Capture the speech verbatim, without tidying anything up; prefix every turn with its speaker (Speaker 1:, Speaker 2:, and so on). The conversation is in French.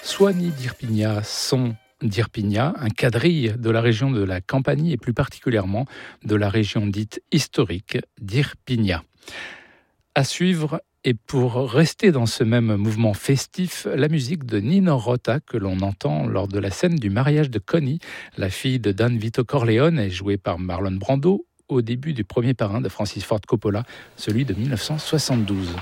Speaker 1: Suoni d'Irpinia, son d'Irpinia, un quadrille de la région de la Campanie et plus particulièrement de la région dite historique d'Irpinia. À suivre, et pour rester dans ce même mouvement festif, la musique de Nino Rota que l'on entend lors de la scène du mariage de Connie, la fille de Don Vito Corleone, est jouée par Marlon Brando au début du premier parrain de Francis Ford Coppola, celui de mille neuf cent soixante-douze.